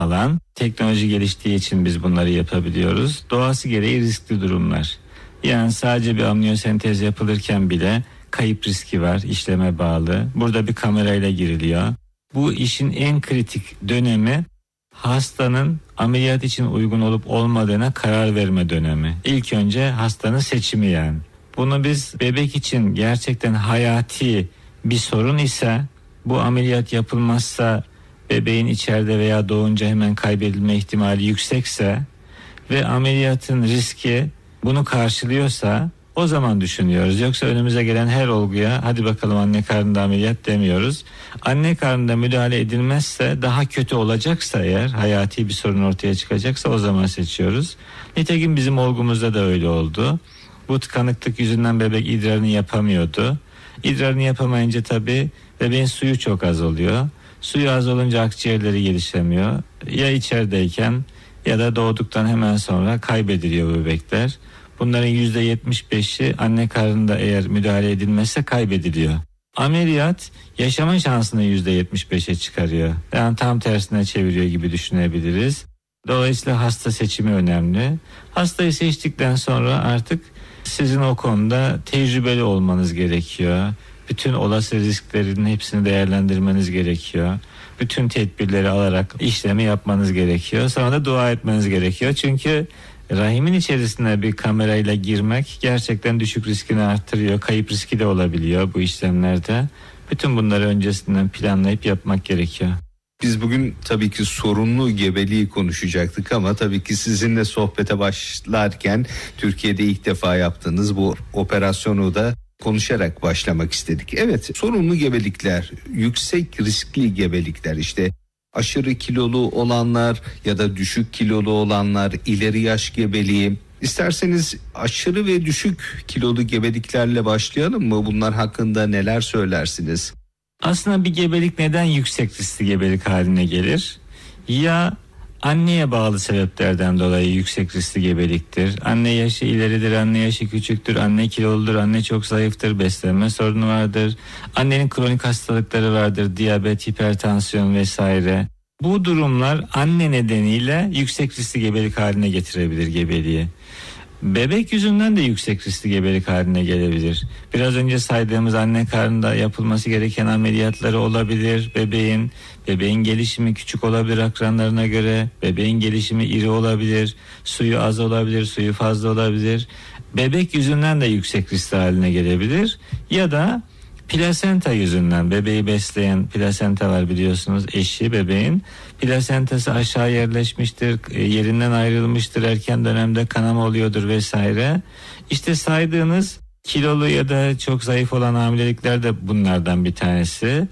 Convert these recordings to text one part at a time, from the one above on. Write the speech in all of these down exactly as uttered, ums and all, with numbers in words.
alan. Teknoloji geliştiği için biz bunları yapabiliyoruz. Doğası gereği riskli durumlar. Yani sadece bir amniyosentez yapılırken bile kayıp riski var, işleme bağlı. Burada bir kamerayla giriliyor. Bu işin en kritik dönemi hastanın ameliyat için uygun olup olmadığına karar verme dönemi. İlk önce hastanın seçimi yani. Bunu biz bebek için gerçekten hayati bir sorun ise, bu ameliyat yapılmazsa bebeğin içeride veya doğunca hemen kaybedilme ihtimali yüksekse ve ameliyatın riski bunu karşılıyorsa o zaman düşünüyoruz. Yoksa önümüze gelen her olguya hadi bakalım anne karnında ameliyat demiyoruz. Anne karnında müdahale edilmezse, daha kötü olacaksa eğer, hayati bir sorun ortaya çıkacaksa o zaman seçiyoruz. Nitekim bizim olgumuzda da öyle oldu. Bu tıkanıklık yüzünden bebek idrarını yapamıyordu. İdrarını yapamayınca tabii bebeğin suyu çok az oluyor. Suyu az olunca akciğerleri gelişemiyor. Ya içerideyken ya da doğduktan hemen sonra kaybediliyor bebekler. Bunların yüzde yetmiş beşi anne karnında eğer müdahale edilmezse kaybediliyor. Ameliyat yaşama şansını yüzde yetmiş beşe çıkarıyor. Yani tam tersine çeviriyor gibi düşünebiliriz. Dolayısıyla hasta seçimi önemli. Hastayı seçtikten sonra artık sizin o konuda tecrübeli olmanız gerekiyor. Bütün olası risklerin hepsini değerlendirmeniz gerekiyor. Bütün tedbirleri alarak işlemi yapmanız gerekiyor. Sonra da dua etmeniz gerekiyor. Çünkü rahimin içerisine bir kamerayla girmek gerçekten düşük riskini arttırıyor. Kayıp riski de olabiliyor bu işlemlerde. Bütün bunları öncesinden planlayıp yapmak gerekiyor. Biz bugün tabii ki sorunlu gebeliği konuşacaktık ama tabii ki sizinle sohbete başlarken Türkiye'de ilk defa yaptığınız bu operasyonu da konuşarak başlamak istedik. Evet, sorunlu gebelikler, yüksek riskli gebelikler, işte aşırı kilolu olanlar ya da düşük kilolu olanlar, ileri yaş gebeliği. İsterseniz aşırı ve düşük kilolu gebeliklerle başlayalım mı? Bunlar hakkında neler söylersiniz? Aslında bir gebelik neden yüksek riskli gebelik haline gelir? Ya anneye bağlı sebeplerden dolayı yüksek riskli gebeliktir. Anne yaşı ileridir, anne yaşı küçüktür, anne kiloludur, anne çok zayıftır, beslenme sorunu vardır. Annenin kronik hastalıkları vardır, diyabet, hipertansiyon vesaire. Bu durumlar anne nedeniyle yüksek riskli gebelik haline getirebilir gebeliği. Bebek yüzünden de yüksek riskli gebelik haline gelebilir. Biraz önce saydığımız anne karnında yapılması gereken ameliyatları olabilir. Bebeğin bebeğin gelişimi küçük olabilir akranlarına göre. Bebeğin gelişimi iri olabilir. Suyu az olabilir, suyu fazla olabilir. Bebek yüzünden de yüksek riskli haline gelebilir. Ya da plasenta yüzünden, bebeği besleyen plasenta var biliyorsunuz, eşi bebeğin. Plasentası aşağı yerleşmiştir, yerinden ayrılmıştır, erken dönemde kanama oluyordur vesaire. İşte saydığınız kilolu ya da çok zayıf olan hamilelikler de bunlardan bir tanesi.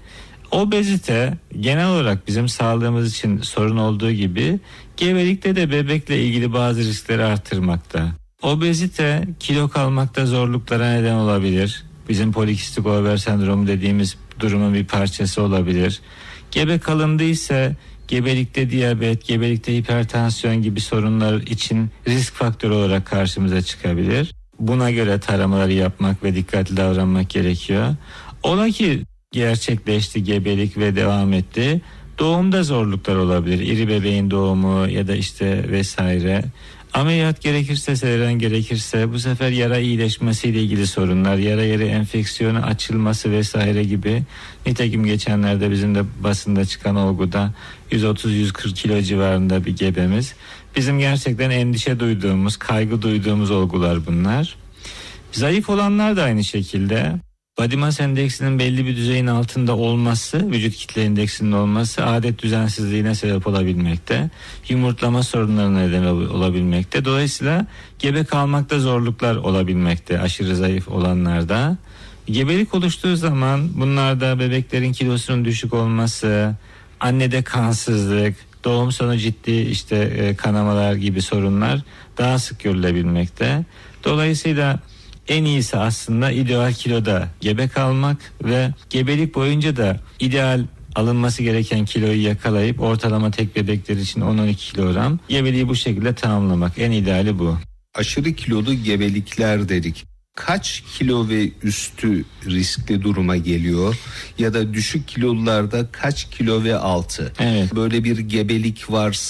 Obezite genel olarak bizim sağlığımız için sorun olduğu gibi gebelikte de bebekle ilgili bazı riskleri artırmakta. Obezite kilo kalmakta zorluklara neden olabilir. Bizim polikistik over sendromu dediğimiz durumun bir parçası olabilir. Gebe kalındıysa gebelikte diyabet, gebelikte hipertansiyon gibi sorunlar için risk faktörü olarak karşımıza çıkabilir. Buna göre taramaları yapmak ve dikkatli davranmak gerekiyor. Ola ki gerçekleşti gebelik ve devam etti. Doğumda zorluklar olabilir. İri bebeğin doğumu ya da işte vesaire. Ameliyat gerekirse, sezaryen gerekirse, bu sefer yara iyileşmesiyle ilgili sorunlar, yara yeri enfeksiyonu açılması vesaire gibi. Nitekim geçenlerde bizim de basında çıkan olguda yüz otuz yüz kırk kilo civarında bir gebemiz. Bizim gerçekten endişe duyduğumuz, kaygı duyduğumuz olgular bunlar. Zayıf olanlar da aynı şekilde. Body mass endeksinin belli bir düzeyin altında olması, vücut kitle indeksinin olması adet düzensizliğine sebep olabilmekte. Yumurtlama sorunlarına neden olabilmekte. Dolayısıyla gebe kalmakta zorluklar olabilmekte aşırı zayıf olanlarda. Gebelik oluştuğu zaman bunlarda bebeklerin kilosunun düşük olması, annede kansızlık, doğum sonu ciddi işte kanamalar gibi sorunlar daha sık görülebilmekte. Dolayısıyla en iyisi aslında ideal kiloda gebe kalmak ve gebelik boyunca da ideal alınması gereken kiloyu yakalayıp ortalama tek bebekler için on on iki kilogram gebeliği bu şekilde tamamlamak. En ideali bu. Aşırı kilolu gebelikler dedik. kaç kilo ve üstü riskli duruma geliyor ya da düşük kilolularda kaç kilo ve altı? Evet. Böyle bir gebelik varsa